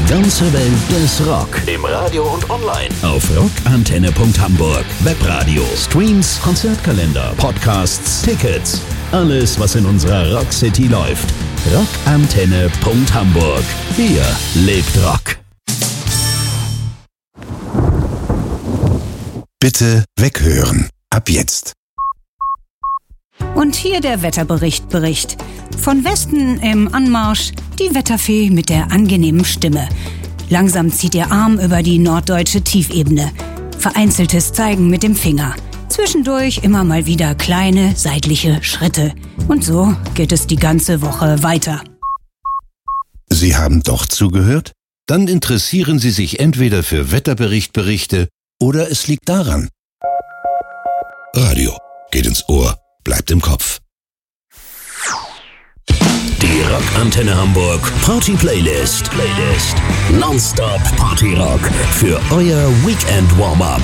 ganze Welt des Rock. Im Radio und online. Auf rockantenne.hamburg. Webradio, Streams, Konzertkalender, Podcasts, Tickets. Alles, was in unserer Rockcity läuft. Rockantenne.hamburg. Hier lebt Rock. Bitte weghören. Ab jetzt. Und hier der Wetterbericht. Von Westen im Anmarsch die Wetterfee mit der angenehmen Stimme. Langsam zieht ihr Arm über die norddeutsche Tiefebene. Vereinzeltes Zeigen mit dem Finger. Zwischendurch immer mal wieder kleine seitliche Schritte. Und so geht es die ganze Woche weiter. Sie haben doch zugehört? Dann interessieren Sie sich entweder für Wetterberichte oder es liegt daran. Radio geht ins Ohr, bleibt im Kopf. Die Rockantenne Hamburg Party Playlist. Nonstop Party Rock für euer Weekend Warm-Up.